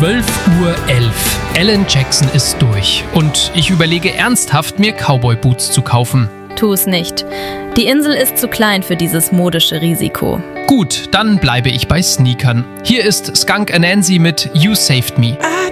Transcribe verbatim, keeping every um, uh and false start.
zwölf Uhr elf. Alan Jackson ist durch und ich überlege ernsthaft, mir Cowboy-Boots zu kaufen. Tu es nicht. Die Insel ist zu klein für dieses modische Risiko. Gut, dann bleibe ich bei Sneakern. Hier ist Skunk Anansi mit You Saved Me. I